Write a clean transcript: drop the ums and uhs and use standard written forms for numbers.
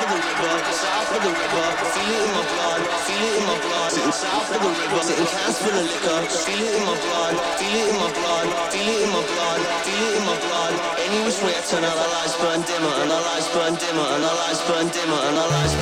of the river, south of the river. Feel it in my blood, feel it in my blood. Sitting south of the river, sitting cans full of liquor. Feel it in my blood, feel it in my blood, feel it in my blood, feel it in my blood. Any which way I turn out, our lights burn dimmer, and our lights burn dimmer, and our lights burn dimmer, and our lights